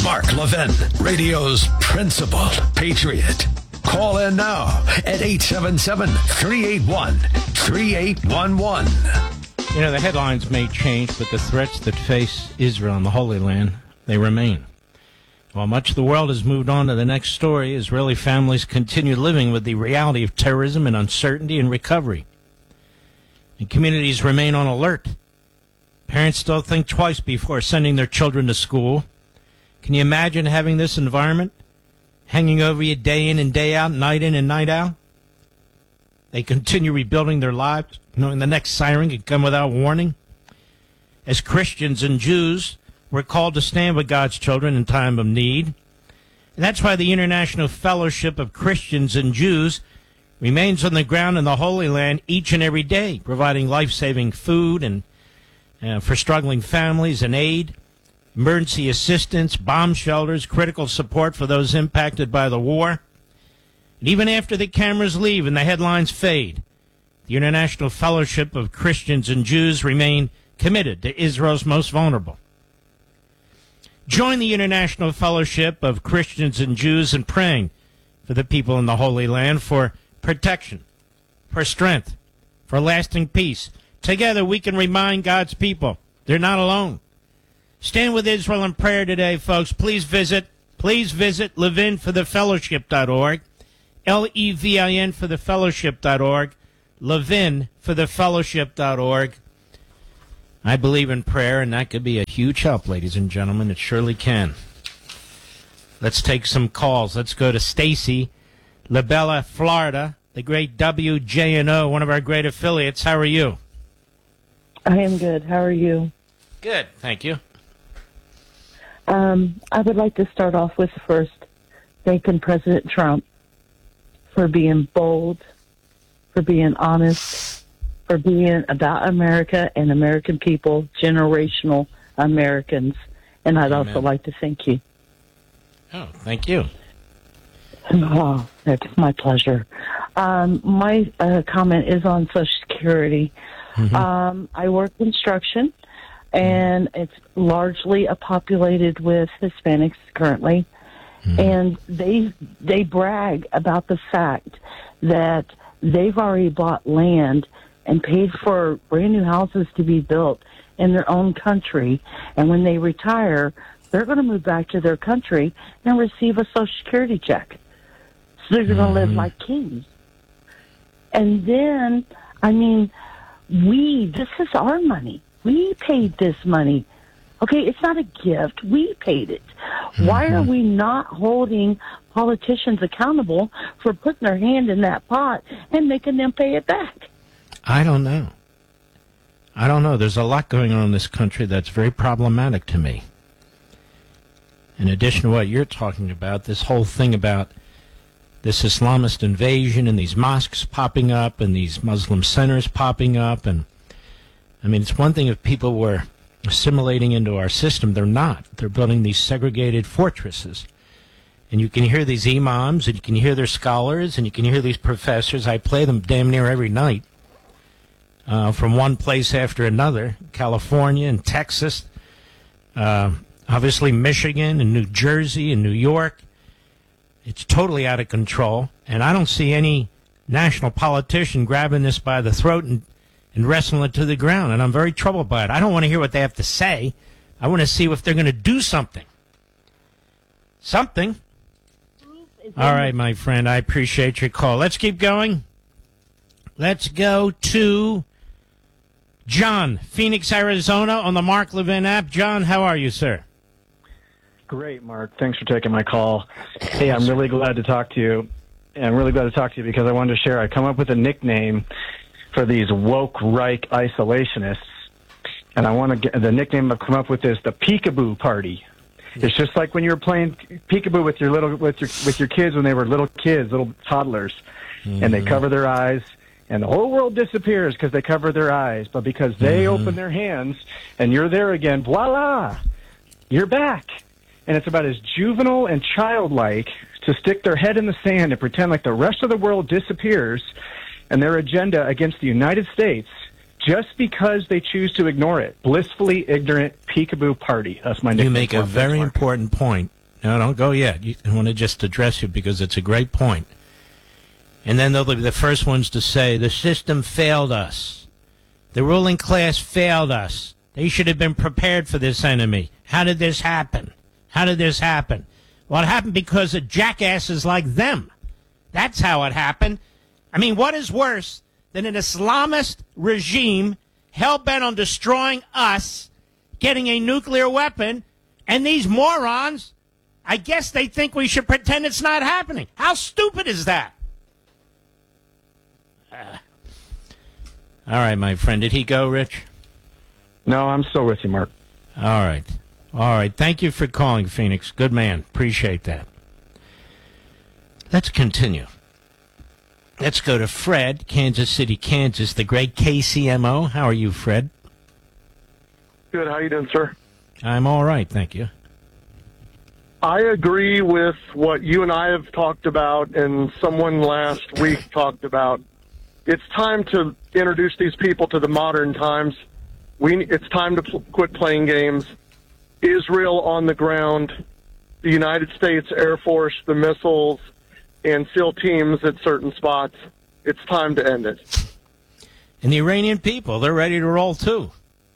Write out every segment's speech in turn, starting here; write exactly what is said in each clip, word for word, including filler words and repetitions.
Mark Levin, radio's principal patriot. Call in now at eight seven seven, three eight one, three eight one one. You know, the headlines may change, but the threats that face Israel and the Holy Land, they remain. While much of the world has moved on to the next story, Israeli families continue living with the reality of terrorism and uncertainty and recovery. And communities remain on alert. Parents still think twice before sending their children to school. Can you imagine having this environment hanging over you day in and day out, night in and night out? They continue rebuilding their lives, knowing the next siren could come without warning. As Christians and Jews, we're called to stand with God's children in time of need. And that's why the International Fellowship of Christians and Jews remains on the ground in the Holy Land each and every day, providing life-saving food and uh, for struggling families and aid, emergency assistance, bomb shelters, critical support for those impacted by the war. And even after the cameras leave and the headlines fade, the International Fellowship of Christians and Jews remain committed to Israel's most vulnerable. Join the International Fellowship of Christians and Jews in praying for the people in the Holy Land for protection, for strength, for lasting peace. Together we can remind God's people they're not alone. Stand with Israel in prayer today, folks. Please visit, please visit levin for the fellowship dot org, L E V I N for the fellowship dot org, levin for the fellowship dot org. I believe in prayer, and that could be a huge help, ladies and gentlemen. It surely can. Let's take some calls. Let's go to Stacy, La Bella, Florida, the great W J N O, one of our great affiliates. How are you? I am good. How are you? Good, thank you. Um, I would like to start off with first thanking President Trump for being bold, for being honest, for being about America and American people, generational Americans. And I'd Amen. also like to thank you. Oh, thank you. Oh, it's my pleasure. Um, my uh, comment is on Social Security. Mm-hmm. Um, I work construction, and it's largely uh, populated with Hispanics currently. Mm-hmm. And they they brag about the fact that they've already bought land and paid for brand new houses to be built in their own country. And when they retire, they're going to move back to their country and receive a Social Security check. So they're going to mm-hmm. live like kings. And then, I mean, we, this is our money. We paid this money. Okay, it's not a gift. We paid it. Mm-hmm. Why are we not holding politicians accountable for putting their hand in that pot and making them pay it back? I don't know. I don't know. There's a lot going on in this country that's very problematic to me. In addition to what you're talking about, this whole thing about this Islamist invasion and these mosques popping up and these Muslim centers popping up. And I mean, it's one thing if people were assimilating into our system. They're not. They're building these segregated fortresses. And you can hear these imams, and you can hear their scholars, and you can hear these professors. I play them damn near every night. Uh, from one place after another, California and Texas, uh, obviously Michigan and New Jersey and New York. It's totally out of control, and I don't see any national politician grabbing this by the throat and, and wrestling it to the ground, and I'm very troubled by it. I don't want to hear what they have to say. I want to see if they're going to do something. Something. All right, my friend, I appreciate your call. Let's keep going. Let's go to John, Phoenix, Arizona, on the Mark Levin app. John, how are you, sir? Great, Mark. Thanks for taking my call. Hey, I'm really glad to talk to you. And I'm really glad to talk to you because I wanted to share. I come up with a nickname for these woke Reich isolationists. And I want to get the nickname I've come up with is the Peekaboo Party. It's just like when you were playing peekaboo with your little with your with your kids when they were little kids, little toddlers, mm-hmm. and they cover their eyes, and the whole world disappears because they cover their eyes. But because they mm-hmm. open their hands, and you're there again, voila, you're back. And it's about as juvenile and childlike to stick their head in the sand and pretend like the rest of the world disappears, and their agenda against the United States. Just because they choose to ignore it. Blissfully ignorant peekaboo party. That's my nickname. You make a very important point. No, don't go yet. You, I want to just address you because it's a great point. And then they'll be the first ones to say, the system failed us. The ruling class failed us. They should have been prepared for this enemy. How did this happen? How did this happen? Well, it happened because of jackasses like them. That's how it happened. I mean, what is worse than an Islamist regime hell-bent on destroying us, getting a nuclear weapon, and these morons, I guess they think we should pretend it's not happening. How stupid is that? Uh, all right, my friend. Did he go, Rich? No, I'm still with you, Mark. All right. All right. Thank you for calling, Phoenix. Good man. Appreciate that. Let's continue. Let's go to Fred, Kansas City, Kansas, the great K C M O. How are you, Fred? Good. How you doing, sir? I'm all right, thank you. I agree with what you and I have talked about and someone last week talked about. It's time to introduce these people to the modern times. We, it's time to pl- quit playing games. Israel on the ground, the United States Air Force, the missiles, and SEAL teams at certain spots. It's time to end it. And the Iranian people, they're ready to roll too.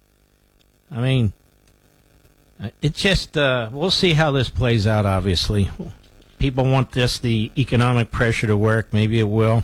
I mean, it's just, uh, we'll see how this plays out, obviously. People want this, the economic pressure to work. Maybe it will.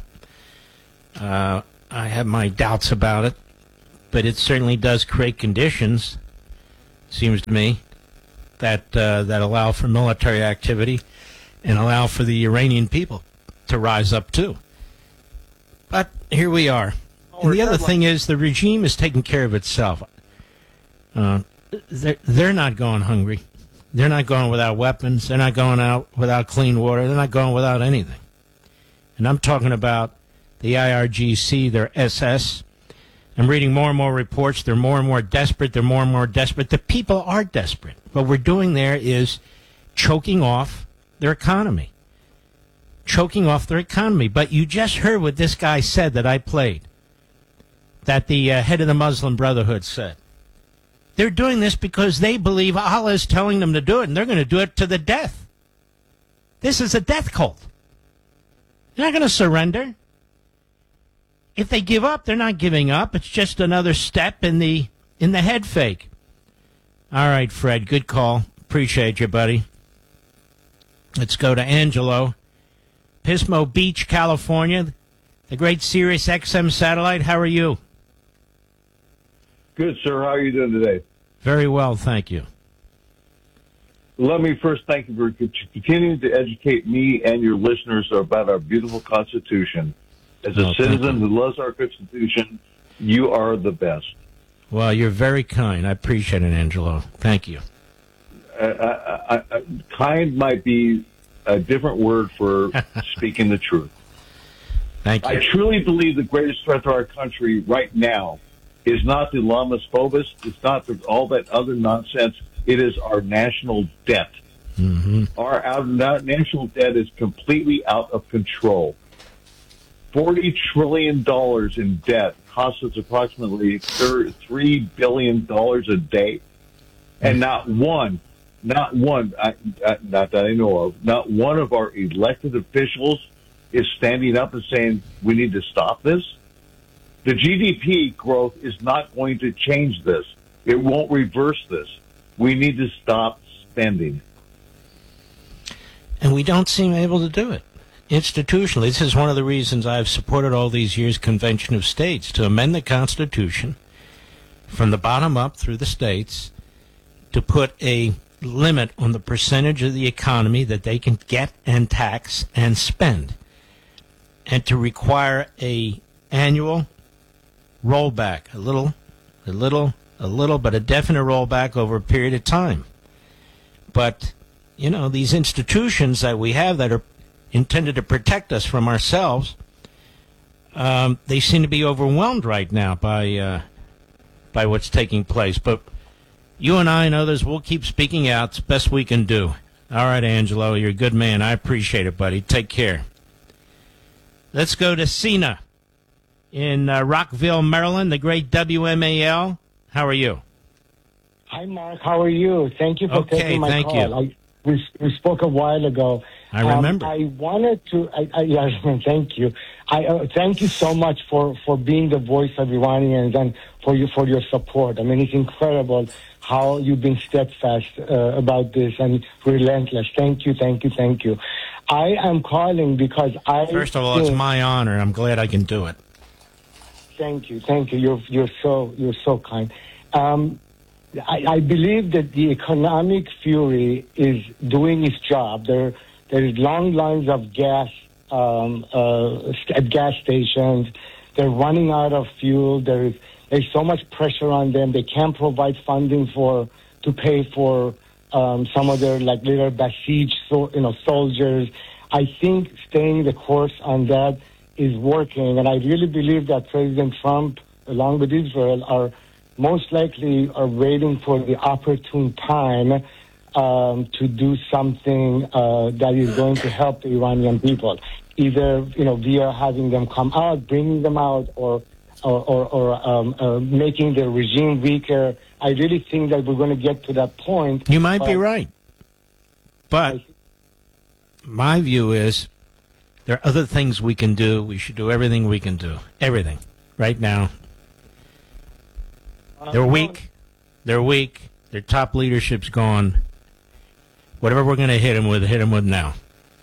Uh, I have my doubts about it. But it certainly does create conditions, seems to me, that uh, that allow for military activity and allow for the Iranian people to rise up too. But here we are. And the other thing is the regime is taking care of itself. Uh, they're, they're not going hungry. They're not going without weapons. They're not going out without clean water. They're not going without anything. And I'm talking about the I R G C, their S S. I'm reading more and more reports. They're more and more desperate. They're more and more desperate. The people are desperate. What we're doing there is choking off their economy. Choking off their economy. But you just heard what this guy said that I played, that the uh, head of the Muslim Brotherhood said. They're doing this because they believe Allah is telling them to do it, and they're going to do it to the death. This is a death cult. They're not going to surrender. If they give up, they're not giving up. It's just another step in the in the head fake. All right, Fred, good call. Appreciate you, buddy. Let's go to Angelo, Pismo Beach, California, the great Sirius X M satellite. How are you? Good, sir. How are you doing today? Very well, thank you. Let me first thank you for continuing to educate me and your listeners about our beautiful Constitution. As a Oh, citizen who loves our Constitution, you are the best. Well, you're very kind. I appreciate it, Angelo. Thank you. Uh, I, I, I, kind might be a different word for speaking the truth. Thank you. I truly believe the greatest threat to our country right now is not the Islamophobia, it's not the, all that other nonsense. It is our national debt. Mm-hmm. Our, our national debt is completely out of control. forty trillion dollars in debt costs us approximately three billion dollars a day. And not one, not one, I, I, not that I know of, not one of our elected officials is standing up and saying, we need to stop this. The G D P growth is not going to change this. It won't reverse this. We need to stop spending. And we don't seem able to do it. Institutionally, this is one of the reasons I've supported all these years Convention of States, to amend the Constitution from the bottom up through the states to put a limit on the percentage of the economy that they can get and tax and spend, and to require a annual rollback, a little, a little, a little, but a definite rollback over a period of time. But, you know, these institutions that we have that are intended to protect us from ourselves, um, they seem to be overwhelmed right now by uh, by what's taking place. But you and I and others will keep speaking out. It's the best we can do. All right, Angelo, you're a good man. I appreciate it, buddy. Take care. Let's go to Cena in uh, Rockville, Maryland, the great W M A L. How are you? Hi, Mark. How are you? Thank you for Okay, taking my thank call. you. I, we, we spoke a while ago. I remember. Um, I wanted to. I, I, yeah, thank you. I uh, thank you so much for, for being the voice of Iranians and for you for your support. I mean, it's incredible how you've been steadfast uh, about this and relentless. Thank you, thank you, thank you. I am calling because I. First of all, think, it's my honor. I'm glad I can do it. Thank you, thank you. You're you're so you're so kind. Um, I, I believe that the economic fury is doing its job. There there is long lines of gas um, uh, at gas stations. They're running out of fuel. There is there's so much pressure on them. They can't provide funding for to pay for um, some of their like little besieged so, you know soldiers. I think staying the course on that is working, and I really believe that President Trump, along with Israel, are most likely are waiting for the opportune time um, to do something uh, that is going to help the Iranian people, either you know via having them come out, bringing them out, or or, or, or um, uh, making the regime weaker. I really think that we're going to get to that point. You might be but right, but my view is there are other things we can do. We should do everything we can do, everything right now. They're weak. They're weak. Their top leadership's gone. Whatever we're going to hit them with, hit them with now.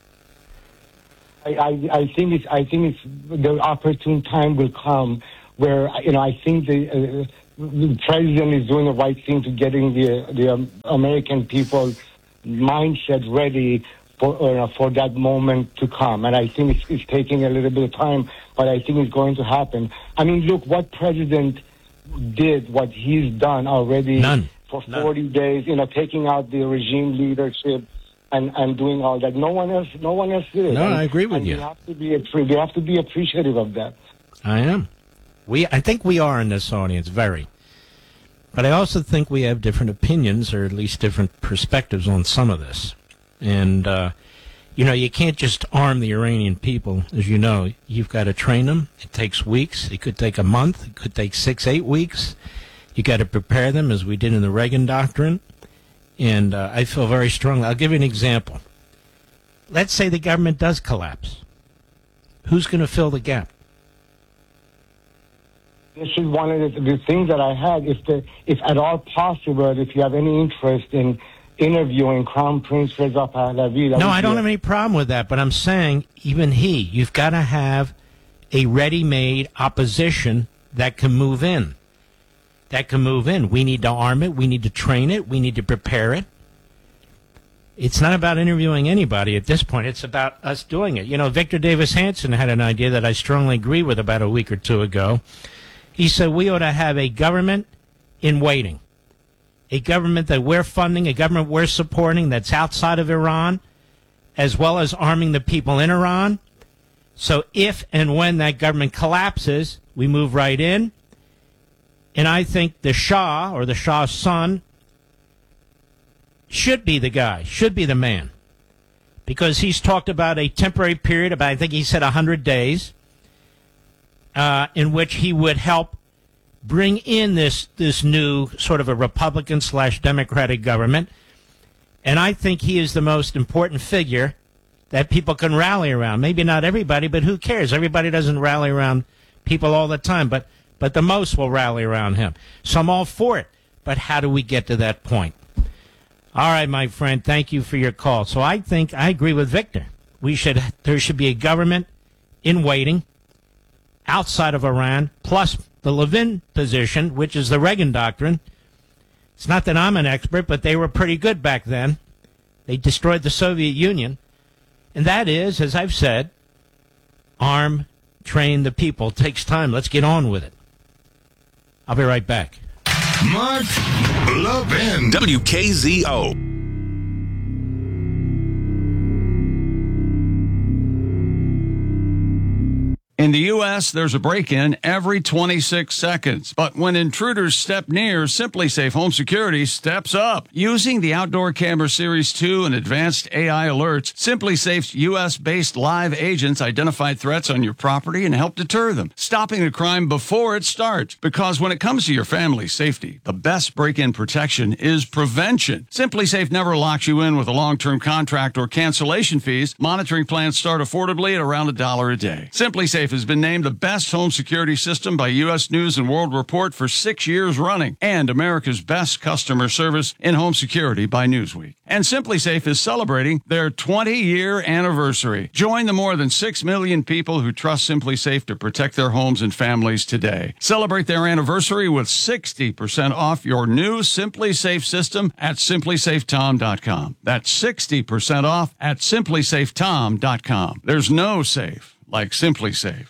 I, I, I think it's. I think it's the opportune time will come where you know. I think the, uh, the president is doing the right thing to getting the the um, American people mindset ready for uh, for that moment to come. And I think it's, it's taking a little bit of time, but I think it's going to happen. I mean, look what president did, what he's done already None. for None. forty days. You know, taking out the regime leadership. And, and doing all that, no one else, no one else did. No, and, I agree with and you. We have to be, we have to be appreciative of that. I am. We, I think we are in this audience, very. But I also think we have different opinions, or at least different perspectives on some of this. And, uh, you know, you can't just arm the Iranian people. As you know, you've got to train them. It takes weeks. It could take a month. It could take six, eight weeks. You got to prepare them, as we did in the Reagan Doctrine. And uh, I feel very strongly. I'll give you an example. Let's say the government does collapse. Who's going to fill the gap? This is one of the, the things that I had. If the, if at all possible, if you have any interest in interviewing Crown Prince Reza Pahlavi. No, I don't have any problem with that. But I'm saying, even he, you've got to have a ready-made opposition that can move in. That can move in. We need to arm it. We need to train it. We need to prepare it. It's not about interviewing anybody at this point. It's about us doing it. You know, Victor Davis Hanson had an idea that I strongly agree with about a week or two ago. He said we ought to have a government in waiting, a government that we're funding, a government we're supporting that's outside of Iran, as well as arming the people in Iran. So if and when that government collapses, we move right in. And I think the Shah, or the Shah's son, should be the guy, should be the man. Because he's talked about a temporary period, about, I think he said one hundred days, uh, in which he would help bring in this, this new sort of a Republican slash Democratic government. And I think he is the most important figure that people can rally around. Maybe not everybody, but who cares? Everybody doesn't rally around people all the time, but But the most will rally around him. So I'm all for it. But how do we get to that point? All right, my friend, thank you for your call. So I think I agree with Victor. We should there should be a government in waiting outside of Iran, plus the Levin position, which is the Reagan Doctrine. It's not that I'm an expert, but they were pretty good back then. They destroyed the Soviet Union. And that is, as I've said, arm, train the people. It takes time. Let's get on with it. I'll be right back. Mark Levin. W K Z O. In the U S, there's a break-in every twenty-six seconds. But when intruders step near, SimpliSafe Home Security steps up. Using the Outdoor Camera Series two and advanced A I alerts, SimpliSafe's U S-based live agents identify threats on your property and help deter them, stopping the crime before it starts. Because when it comes to your family's safety, the best break-in protection is prevention. SimpliSafe never locks you in with a long-term contract or cancellation fees. Monitoring plans start affordably at around a dollar a day. SimpliSafe has been named the best home security system by U S News and World Report for six years running, and America's best customer service in home security by Newsweek. And SimpliSafe is celebrating their twenty-year anniversary. Join the more than six million people who trust SimpliSafe to protect their homes and families today. Celebrate their anniversary with sixty percent off your new SimpliSafe system at simply safe tom dot com. That's sixty percent off at simply safe tom dot com. There's no safe like SimpliSafe.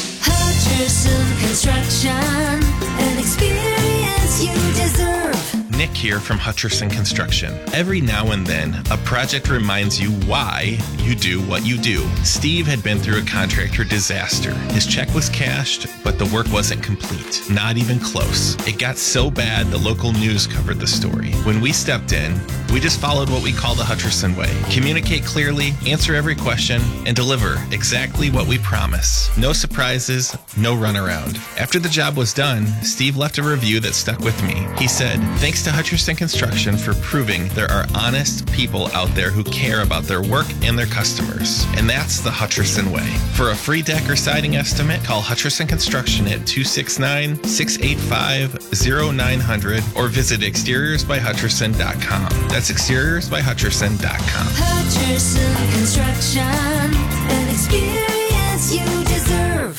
Hutcherson Construction, an experience you deserve. Nick here from Hutcherson Construction. Every now and then, a project reminds you why you do what you do. Steve had been through a contractor disaster. His check was cashed, but the work wasn't complete. Not even close. It got so bad, the local news covered the story. When we stepped in, we just followed what we call the Hutcherson way. Communicate clearly, answer every question, and deliver exactly what we promise. No surprises, no runaround. After the job was done, Steve left a review that stuck with me. He said, "Thanks to Hutcherson Construction for proving there are honest people out there who care about their work and their customers." And that's the Hutcherson way. For a free deck or siding estimate, call Hutcherson Construction at two six nine, six eight five, zero nine zero zero or visit exteriors by hutcherson dot com. That's exteriors by hutcherson dot com. Hutcherson Construction, an experience you deserve.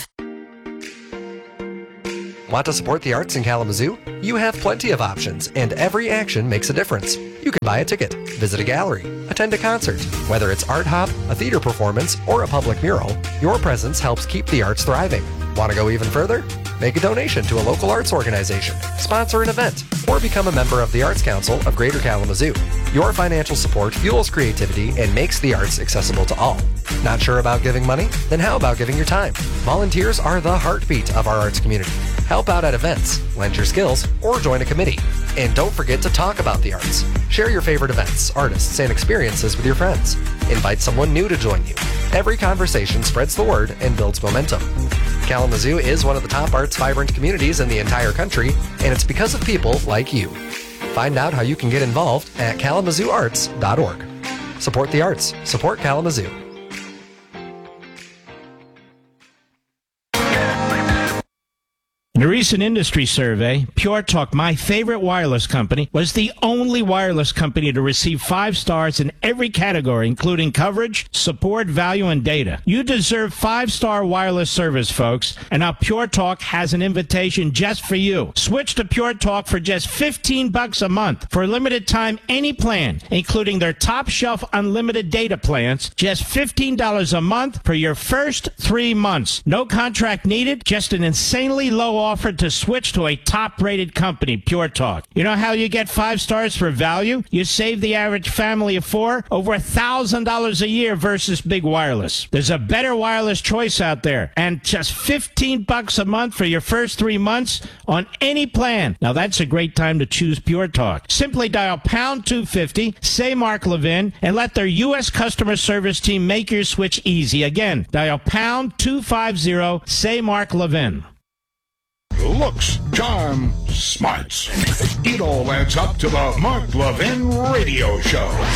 Want to support the arts in Kalamazoo? You have plenty of options, and every action makes a difference. You can buy a ticket, visit a gallery, attend a concert. Whether it's art hop, a theater performance, or a public mural, your presence helps keep the arts thriving. Want to go even further? Make a donation to a local arts organization, sponsor an event, or become a member of the Arts Council of Greater Kalamazoo. Your financial support fuels creativity and makes the arts accessible to all. Not sure about giving money? Then how about giving your time? Volunteers are the heartbeat of our arts community. Help out at events, lend your skills, or join a committee. And don't forget to talk about the arts. Share your favorite events, artists, and experiences with your friends. Invite someone new to join you. Every conversation spreads the word and builds momentum. Kalamazoo is one of the top arts vibrant communities in the entire country, and it's because of people like you. Find out how you can get involved at kalamazoo arts dot org. Support the arts. Support Kalamazoo. In a recent industry survey, Pure Talk, my favorite wireless company, was the only wireless company to receive five stars in every category, including coverage, support, value, and data. You deserve five-star wireless service, folks, and now Pure Talk has an invitation just for you. Switch to Pure Talk for just fifteen bucks a month. For a limited time, any plan, including their top-shelf unlimited data plans, just fifteen dollars a month for your first three months. No contract needed, just an insanely low offered to switch to a top-rated company, Pure Talk. You know how you get five stars for value? You save the average family of four over one thousand dollars a year versus big wireless. There's a better wireless choice out there, and just fifteen bucks a month for your first three months on any plan. Now that's a great time to choose Pure Talk. Simply dial pound two fifty, say Mark Levin, and let their U S customer service team make your switch easy. Again, dial pound two fifty, say Mark Levin. Looks, charm, smarts. It all adds up to the Mark Levin Radio Show.